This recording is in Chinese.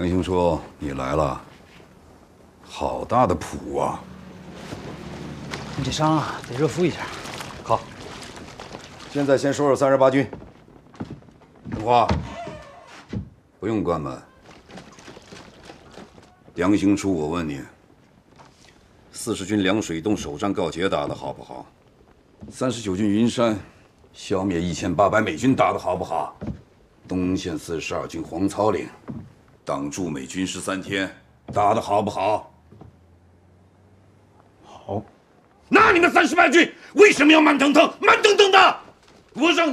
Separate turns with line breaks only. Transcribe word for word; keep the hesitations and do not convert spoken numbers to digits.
杨兴初，你来了，好大的谱啊！
你这伤啊，得热敷一下。
好，现在先说说三十八军。陈花，不用关门。杨兴初，我问你，四十军凉水洞首战告捷打得好不好？三十九军云山消灭一千八百美军打得好不好？东线四十二军黄草岭挡住美军十三天打得好不好？
好。
那你们三十八军为什么要慢腾腾、慢腾腾的？我让你。